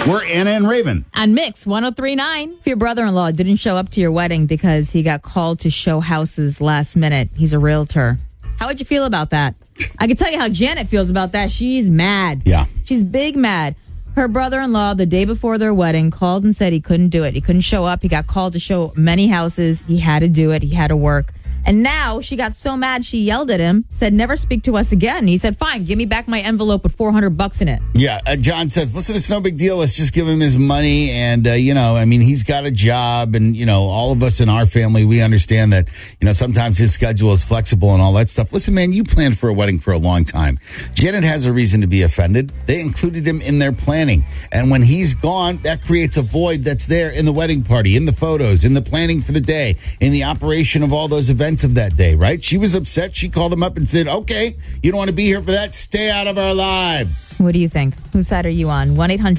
We're Anna and Raven. On Mix 103.9. If your brother-in-law didn't show up to your wedding because he got called to show houses last minute, he's a realtor. How would you feel about that? I can tell you how Janet feels about that. She's mad. Yeah. She's big mad. Her brother-in-law, the day before their wedding, called and said he couldn't do it. He couldn't show up. He got called to show many houses. He had to do it. He had to work. And now she got so mad she yelled at him, said, never speak to us again. He said, fine, give me back my envelope with $400 in it. Yeah, John says, listen, it's no big deal. Let's just give him his money. And, he's got a job. And, all of us in our family, we understand that, sometimes his schedule is flexible and all that stuff. Listen, man, you planned for a wedding for a long time. Janet has a reason to be offended. They included him in their planning. And when he's gone, that creates a void that's there in the wedding party, in the photos, in the planning for the day, in the operation of all those events of that day, right? She was upset. She called him up and said, okay, you don't want to be here for that? Stay out of our lives. What do you think? Whose side are you on?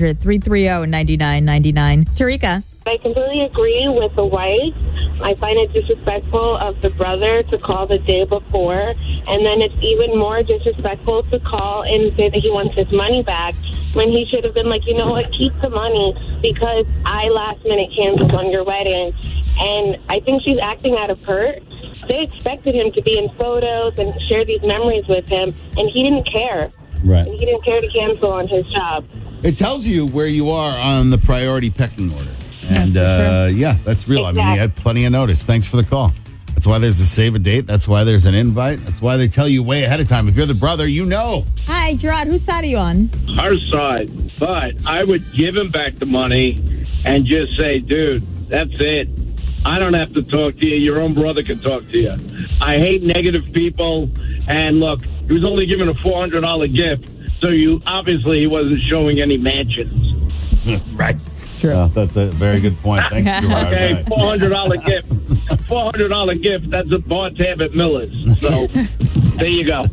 1-800-330-9999. Tarika. I completely agree with the wife. I find it disrespectful of the brother to call the day before, and then it's even more disrespectful to call and say that he wants his money back when he should have been like, you know what, keep the money because I last minute canceled on your wedding. And I think she's acting out of hurt. They expected him to be in photos and share these memories with him, and he didn't care. Right. And he didn't care to cancel on his job. It tells you where you are on the priority pecking order. And, sure. that's real. Exactly. I mean, you had plenty of notice. Thanks for the call. That's why there's a save a date. That's why there's an invite. That's why they tell you way ahead of time. If you're the brother, you know. Hi, Gerard. Whose side are you on? Our side. But I would give him back the money and just say, dude, that's it. I don't have to talk to you. Your own brother can talk to you. I hate negative people. And look, he was only given a $400 gift. So obviously he wasn't showing any mansions. Right. True. That's a very good point. Thanks, Gerard. Okay, $400 gift. $400 gift. That's a bar tab at Miller's. So there you go.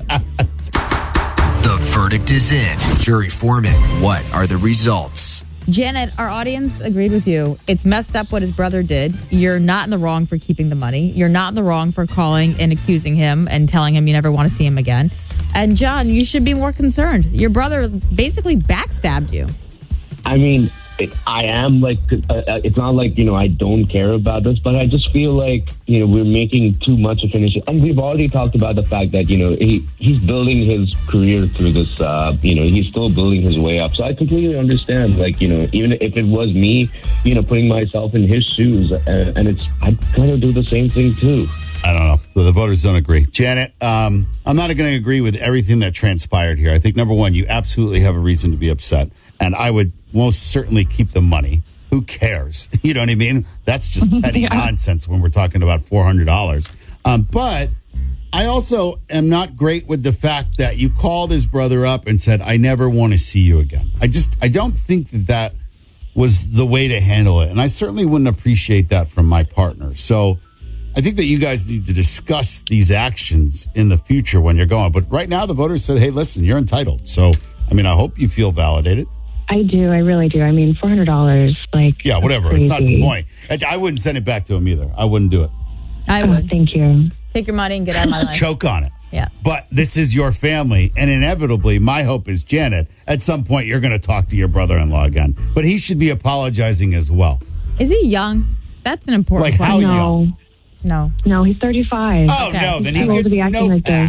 The verdict is in. Jury foreman, what are the results? Janet, our audience agreed with you. It's messed up what his brother did. You're not in the wrong for keeping the money. You're not in the wrong for calling and accusing him and telling him you never want to see him again. And John, you should be more concerned. Your brother basically backstabbed you. I mean, I am like, it's not like, I don't care about this, but I just feel like, we're making too much of an issue. And we've already talked about the fact that, he's building his career through this, he's still building his way up. So I completely understand, like, even if it was me, putting myself in his shoes, and I'd kind of do the same thing too. I don't know. So the voters don't agree. Janet, I'm not going to agree with everything that transpired here. I think, number one, you absolutely have a reason to be upset. And I would most certainly keep the money. Who cares? You know what I mean? That's just petty nonsense when we're talking about $400. But I also am not great with the fact that you called his brother up and said, I never want to see you again. I don't think that was the way to handle it. And I certainly wouldn't appreciate that from my partner. So I think that you guys need to discuss these actions in the future when you're going. But right now, the voters said, hey, listen, you're entitled. So, I hope you feel validated. I do. I really do. I mean, $400, like... Yeah, whatever. Crazy. It's not the point. I wouldn't send it back to him either. I wouldn't do it. I would. Thank you. Take your money and get out of my life. Choke on it. Yeah. But this is your family, and inevitably, my hope is, Janet, at some point, you're going to talk to your brother-in-law again. But he should be apologizing as well. Is he young? That's an important Like, how question. young? No. No, he's 35. Oh, Okay. no. Then He's he too old to gets be acting no like this.